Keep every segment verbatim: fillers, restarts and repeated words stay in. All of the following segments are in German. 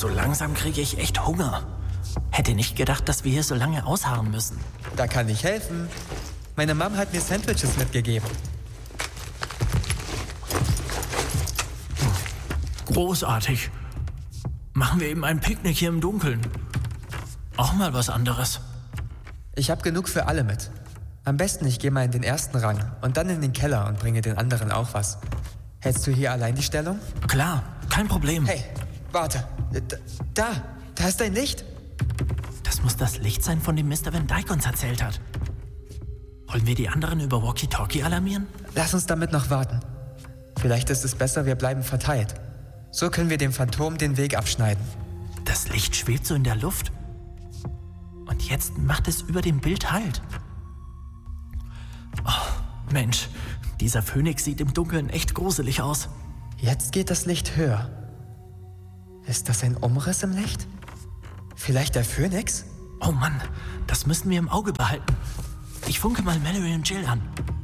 So langsam kriege ich echt Hunger. Hätte nicht gedacht, dass wir hier so lange ausharren müssen. Da kann ich helfen. Meine Mom hat mir Sandwiches mitgegeben. Großartig. Machen wir eben ein Picknick hier im Dunkeln. Auch mal was anderes. Ich habe genug für alle mit. Am besten, ich gehe mal in den ersten Rang und dann in den Keller und bringe den anderen auch was. Hältst du hier allein die Stellung? Klar, kein Problem. Hey, warte. Da, da ist dein Licht. Das muss das Licht sein, von dem Mister Van Dyke uns erzählt hat. Wollen wir die anderen über Walkie-Talkie alarmieren? Lass uns damit noch warten. Vielleicht ist es besser, wir bleiben verteilt. So können wir dem Phantom den Weg abschneiden. Das Licht schwebt so in der Luft. Und jetzt macht es über dem Bild Halt. Oh, Mensch, dieser Phönix sieht im Dunkeln echt gruselig aus. Jetzt geht das Licht höher. Ist das ein Umriss im Licht? Vielleicht der Phönix? Oh Mann, das müssen wir im Auge behalten. Ich funke mal Mallory und Jill an.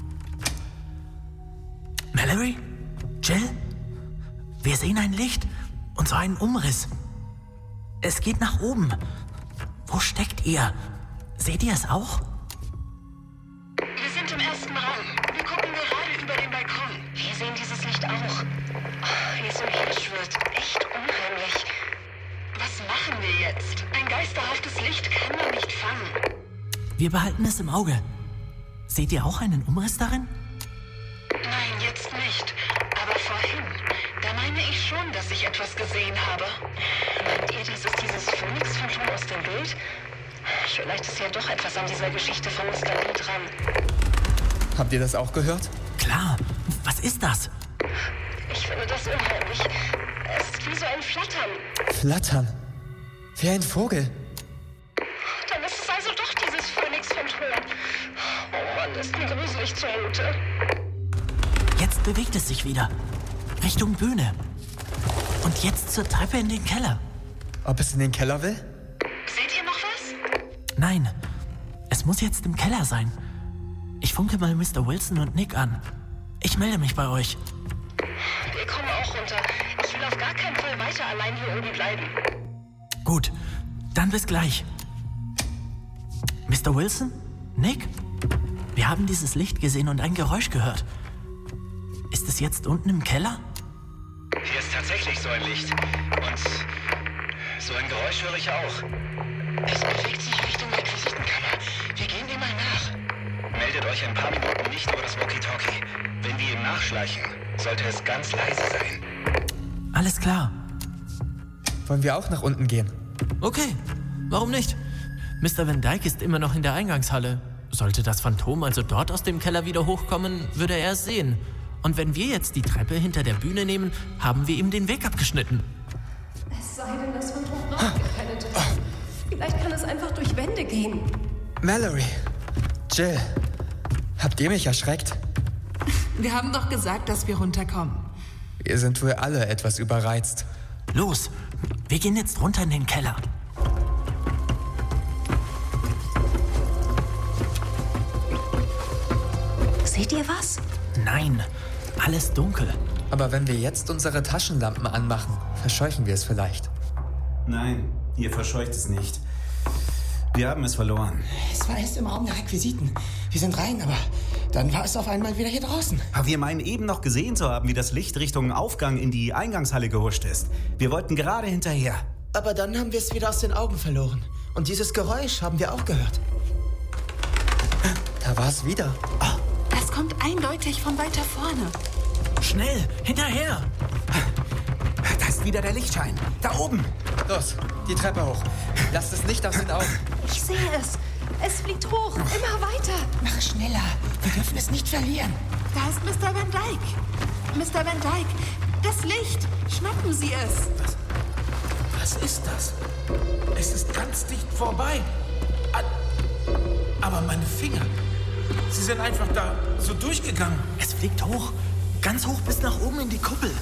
Mallory? Jill? Wir sehen ein Licht und so einen Umriss. Es geht nach oben. Wo steckt ihr? Seht ihr es auch? Wir sind im ersten Raum. Wir gucken gerade über den Balkon. Wir sehen dieses Licht auch. Oh, wie es umherschwirrt. Echt unheimlich. Was machen wir jetzt? Ein geisterhaftes Licht kann man nicht fangen. Wir behalten es im Auge. Seht ihr auch einen Umriss darin? Nein, jetzt nicht. Aber vorhin, da meine ich schon, dass ich etwas gesehen habe. Meint ihr, das ist dieses Phönix-Phantom aus dem Bild? Vielleicht ist ja doch etwas an dieser Geschichte von Mister Lee dran. Habt ihr das auch gehört? Klar. Was ist das? Ich finde das unheimlich. Es ist wie so ein Flattern. Flattern? Wie ein Vogel. Dann ist es also doch dieses Phönix-Phantom. Oh Mann, ist mir gruselig zumute. Jetzt bewegt es sich wieder. Richtung Bühne. Und jetzt zur Treppe in den Keller. Ob es in den Keller will? Seht ihr noch was? Nein, es muss jetzt im Keller sein. Ich funke mal Mister Wilson und Nick an. Ich melde mich bei euch. Wir kommen auch runter. Ich will auf gar keinen Fall weiter allein hier oben bleiben. Gut, dann bis gleich. Mister Wilson? Nick? Wir haben dieses Licht gesehen und ein Geräusch gehört. Ist es jetzt unten im Keller? Hier ist tatsächlich so ein Licht. Und so ein Geräusch höre ich auch. Es bewegt sich Richtung Requisitenkammer. Wir gehen dem mal nach. Meldet euch ein paar Minuten nicht über das Walkie-Talkie. Wenn wir ihm nachschleichen, sollte es ganz leise sein. Alles klar. Wollen wir auch nach unten gehen? Okay, warum nicht? Mister Van Dyke ist immer noch in der Eingangshalle. Sollte das Phantom also dort aus dem Keller wieder hochkommen, würde er es sehen. Und wenn wir jetzt die Treppe hinter der Bühne nehmen, haben wir ihm den Weg abgeschnitten. Es sei denn, das Phantom braucht keine Treppe. Vielleicht kann es einfach durch Wände gehen. Mallory, Jill, habt ihr mich erschreckt? Wir haben doch gesagt, dass wir runterkommen. Wir sind wohl alle etwas überreizt. Los, wir gehen jetzt runter in den Keller. Seht ihr was? Nein, alles dunkel. Aber wenn wir jetzt unsere Taschenlampen anmachen, verscheuchen wir es vielleicht. Nein, ihr verscheucht es nicht. Wir haben es verloren. Es war erst im Raum der Requisiten. Wir sind rein, aber dann war es auf einmal wieder hier draußen. Aber wir meinen eben noch gesehen zu haben, wie das Licht Richtung Aufgang in die Eingangshalle gehuscht ist. Wir wollten gerade hinterher. Aber dann haben wir es wieder aus den Augen verloren. Und dieses Geräusch haben wir auch gehört. Da war es wieder. Oh, das kommt eindeutig von weiter vorne. Schnell, hinterher! Da ist wieder der Lichtschein. Da oben. Los, die Treppe hoch. Lasst es nicht aus den Augen. Ich sehe es. Es fliegt hoch, immer weiter. Mach schneller. Wir dürfen es nicht verlieren. Da ist Mister Van Dyke. Mister Van Dyke, das Licht. Schnappen Sie es. Was ist das? Es ist ganz dicht vorbei. Aber meine Finger, sie sind einfach da so durchgegangen. Es fliegt hoch, ganz hoch bis nach oben in die Kuppel.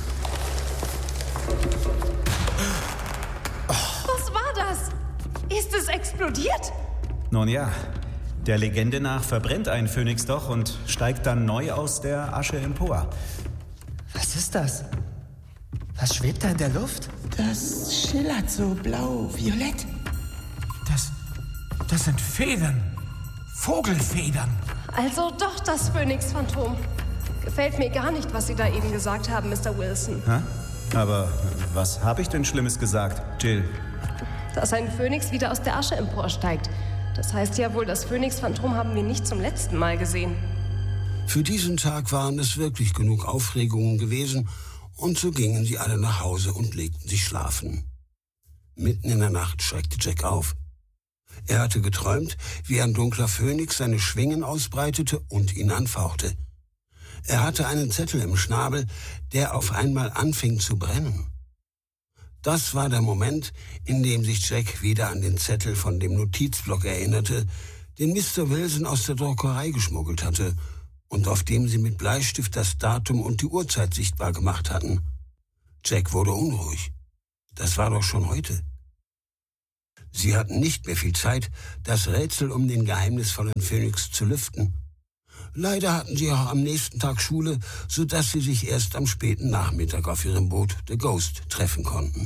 Was war das? Ist es explodiert? Nun ja, der Legende nach verbrennt ein Phönix doch und steigt dann neu aus der Asche empor. Was ist das? Was Was schwebt da in der Luft? Das schillert so blau-violett. Das, das sind Federn. Vogelfedern. Also doch das Phönix-Phantom. Gefällt mir gar nicht, was Sie da eben gesagt haben, Mister Wilson. Hä? Aber was habe ich denn Schlimmes gesagt, Jill? Dass ein Phönix wieder aus der Asche emporsteigt. Das heißt ja wohl, das Phönix-Phantom haben wir nicht zum letzten Mal gesehen. Für diesen Tag waren es wirklich genug Aufregungen gewesen, und so gingen sie alle nach Hause und legten sich schlafen. Mitten in der Nacht schreckte Jack auf. Er hatte geträumt, wie ein dunkler Phönix seine Schwingen ausbreitete und ihn anfauchte. Er hatte einen Zettel im Schnabel, der auf einmal anfing zu brennen. Das war der Moment, in dem sich Jack wieder an den Zettel von dem Notizblock erinnerte, den Mister Wilson aus der Druckerei geschmuggelt hatte und auf dem sie mit Bleistift das Datum und die Uhrzeit sichtbar gemacht hatten. Jack wurde unruhig. Das war doch schon heute. Sie hatten nicht mehr viel Zeit, das Rätsel um den geheimnisvollen Phönix zu lüften. Leider hatten sie auch am nächsten Tag Schule, sodass sie sich erst am späten Nachmittag auf ihrem Boot The Ghost treffen konnten.